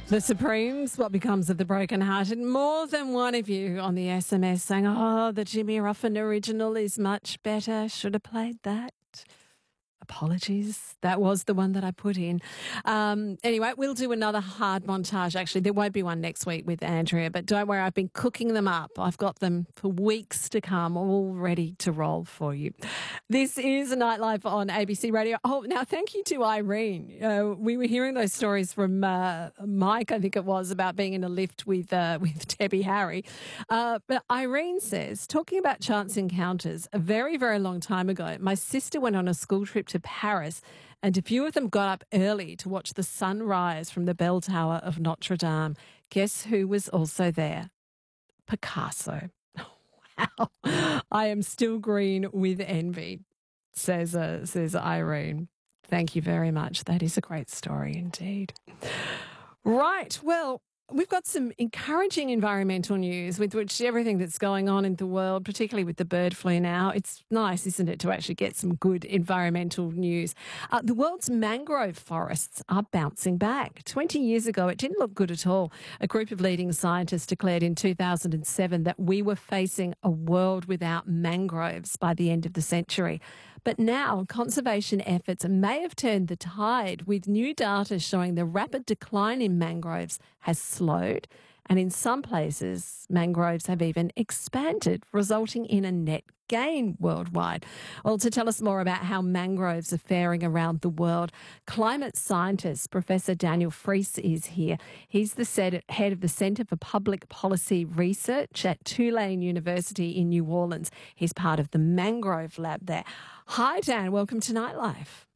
The Supremes, what becomes of the broken-hearted? More than one of you on the SMS saying, oh, the Jimmy Ruffin original is much better. Should have played that. Apologies. That was the one that I put in. Anyway, we'll do another hard montage. Actually, there won't be one next week with Andrea, but don't worry, I've been cooking them up. I've got them for weeks to come, all ready to roll for you. This is Nightlife on ABC Radio. Oh, now thank you to Irene. We were hearing those stories from Mike, I think it was, about being in a lift with Debbie Harry. But Irene says, talking about chance encounters, a very, very long time ago, my sister went on a school trip to Paris, and a few of them got up early to watch the sunrise from the bell tower of Notre Dame. Guess who was also there? Picasso. Wow. I am still green with envy, says Irene. Thank you very much. That is a great story indeed. Right. Well, we've got some encouraging environmental news with which everything that's going on in the world, particularly with the bird flu now, it's nice, isn't it, to actually get some good environmental news. The world's mangrove forests are bouncing back. 20 years ago, it didn't look good at all. A group of leading scientists declared in 2007 that we were facing a world without mangroves by the end of the century. But now conservation efforts may have turned the tide, with new data showing the rapid decline in mangroves has slowed, and in some places mangroves have even expanded, resulting in a net gain worldwide. Well, to tell us more about how mangroves are faring around the world, climate scientist Professor Daniel Fries is here. He's the head of the Centre for Public Policy Research at Tulane University in New Orleans. He's part of the Mangrove Lab there. Hi, Dan. Welcome to Nightlife.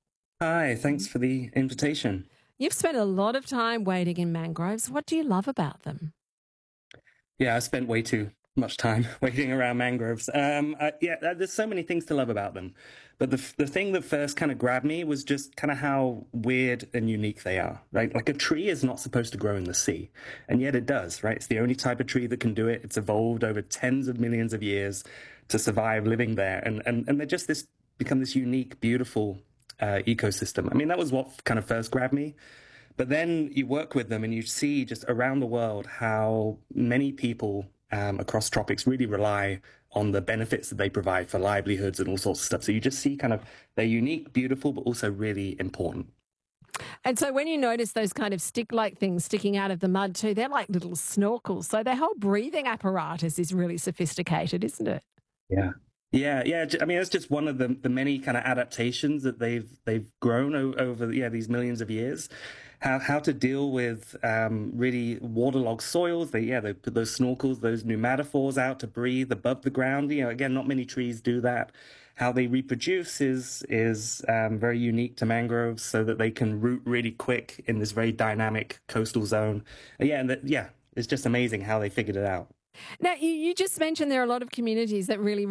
Hi, thanks for the invitation. You've spent a lot of time wading in mangroves. What do you love about them? Yeah, I spent way too much time wading around mangroves. There's so many things to love about them. But the thing that first kind of grabbed me was just kind of how weird and unique they are, right? Like a tree is not supposed to grow in the sea, and yet it does, right? It's the only type of tree that can do it. It's evolved over tens of millions of years to survive living there. And they're just become this unique, beautiful ecosystem. I mean, that was what kind of first grabbed me. But then you work with them and you see just around the world how many people across tropics really rely on the benefits that they provide for livelihoods and all sorts of stuff. So you just see kind of they're unique, beautiful, but also really important. And so when you notice those kind of stick-like things sticking out of the mud too, they're like little snorkels. So their whole breathing apparatus is really sophisticated, isn't it? Yeah. Yeah. I mean, it's just one of the many kind of adaptations that they've grown over these millions of years. How to deal with really waterlogged soils. They put those snorkels, those pneumatophores out to breathe above the ground. You know, again, not many trees do that. How they reproduce is very unique to mangroves, so that they can root really quick in this very dynamic coastal zone. It's just amazing how they figured it out. Now, you just mentioned there are a lot of communities that really